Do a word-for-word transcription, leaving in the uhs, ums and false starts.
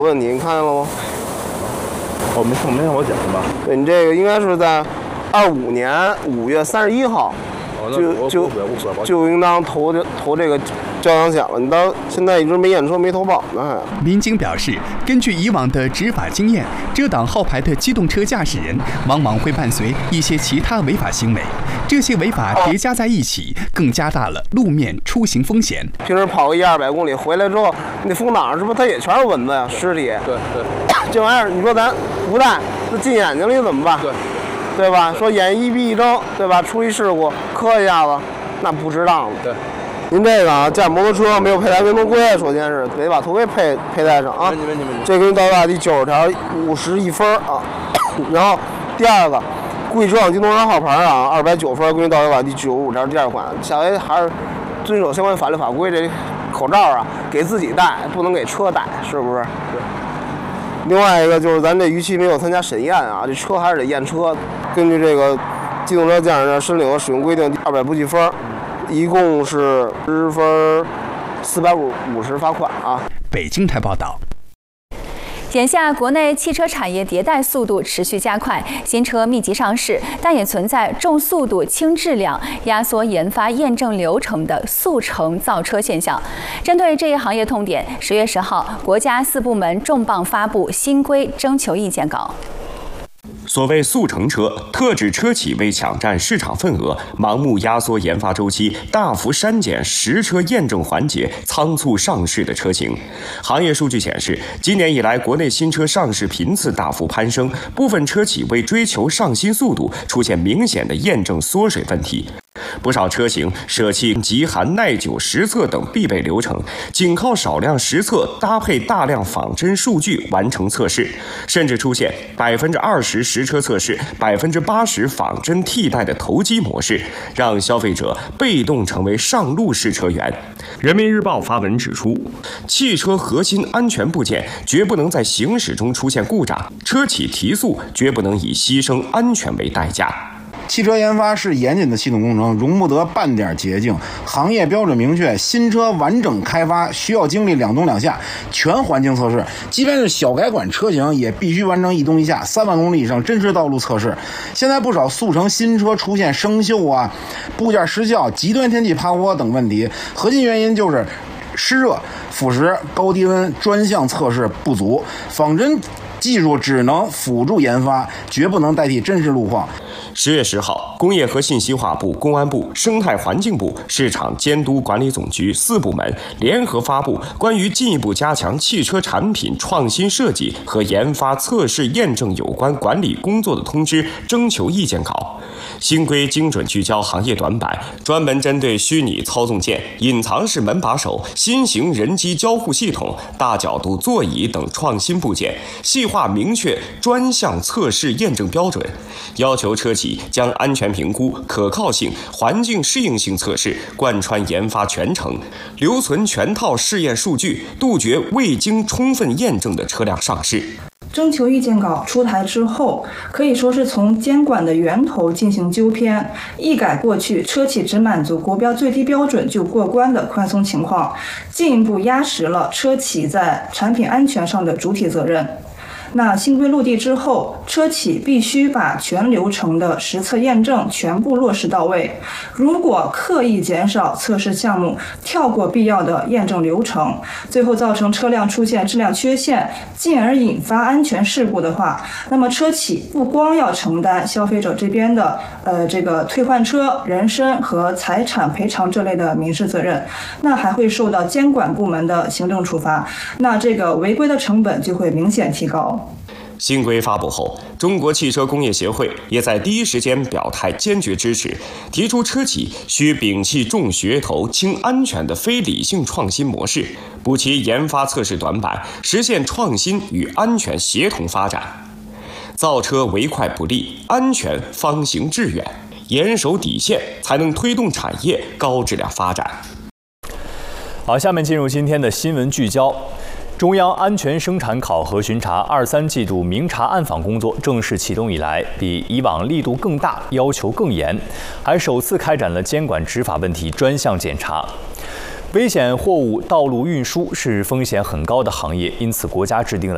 问题，你看见了吗？ 哦，没看没看我讲的吧？ 对你这个应该是在二五年五月三十一号，就就就应当投这投这个交强险了。你到现在一直没验车没投保呢还。 民警表示，根据以往的执法经验，遮挡号牌的机动车驾驶人往往会伴随一些其他违法行为，这些违法叠加在一起，更加大了路面出行风险。 平时跑个一二百公里回来之后，那风挡上是不是它也全是蚊子呀？尸体。 对对。 这玩意儿，你说咱不戴，这进眼睛里怎么办？ 对。 对吧？说眼一闭一睁，对吧？出一事故磕一下子，那不值当了。 对。 您这个啊，驾摩托车没有佩戴运动盔，首先是得把头盔佩佩戴上啊。 没没没没。 这给你到达第九十条五十一分啊。然后第二个，故意遮挡机动车号牌啊，二百九分，给你到达第九十五条第二款。下回还是遵守相关法律法规，这口罩啊给自己戴，不能给车戴，是不是？ 对。 另外一个就是咱这逾期没有参加审验啊，这车还是得验车。根据这个机动车驾驶证申领和使用规定二百不记分，一共是十分四百五五十罚款啊。 北京台报道。 眼下，国内汽车产业迭代速度持续加快，新车密集上市，但也存在重速度、轻质量、压缩研发验证流程的速成造车现象。针对这一行业痛点，十月十号，国家四部门重磅发布新规征求意见稿。 所谓速成车，特指车企为抢占市场份额，盲目压缩研发周期，大幅删减实车验证环节，仓促上市的车型。行业数据显示，今年以来，国内新车上市频次大幅攀升，部分车企为追求上新速度，出现明显的验证缩水问题。不少车型舍弃极寒耐久实测等必备流程，仅靠少量实测搭配大量仿真数据完成测试，甚至出现百分之二十实车测试、百分之八十仿真替代的投机模式，让消费者被动成为上路试车员。人民日报发文指出，汽车核心安全部件绝不能在行驶中出现故障，车企提速绝不能以牺牲安全为代价。 汽车研发是严谨的系统工程，容不得半点捷径。行业标准明确，新车完整开发需要经历两冬两夏全环境测试，即便是小改款车型也必须完成一冬一夏三万公里以上真实道路测试。现在不少速成新车出现生锈啊、部件失效、极端天气趴窝等问题，核心原因就是湿热、腐蚀、高低温专项测试不足，仿真技术只能辅助研发，绝不能代替真实路况。 十月十号，工业和信息化部、公安部、生态环境部、市场监督管理总局四部门联合发布关于进一步加强汽车产品创新设计和研发、测试、验证有关管理工作的通知征求意见稿。新规精准聚焦行业短板，专门针对虚拟操纵键、隐藏式门把手、新型人机交互系统、大角度座椅等创新部件，细化明确专项测试验证标准，要求车企将安全评估、可靠性、环境适应性测试贯穿研发全程，留存全套试验数据，杜绝未经充分验证的车辆上市。 征求意见稿出台之后，可以说是从监管的源头进行纠偏，一改过去车企只满足国标最低标准就过关的宽松情况，进一步压实了车企在产品安全上的主体责任。那新规落地之后，车企必须把全流程的实测验证全部落实到位。如果刻意减少测试项目，跳过必要的验证流程，最后造成车辆出现质量缺陷，进而引发安全事故的话，那么车企不光要承担消费者这边的呃这个退换车、人身和财产赔偿这类的民事责任，那还会受到监管部门的行政处罚，那这个违规的成本就会明显提高。 新规发布后，中国汽车工业协会也在第一时间表态坚决支持，提出车企需摒弃重噱头、轻安全的非理性创新模式，补齐研发测试短板，实现创新与安全协同发展。造车唯快不利，安全方行致远，严守底线才能推动产业高质量发展。 好，下面进入今天的新闻聚焦。中央安全生产考核巡查二三季度明察暗访工作正式启动以来，比以往力度更大，要求更严，还首次开展了监管执法问题专项检查。危险货物道路运输是风险很高的行业，因此国家制定了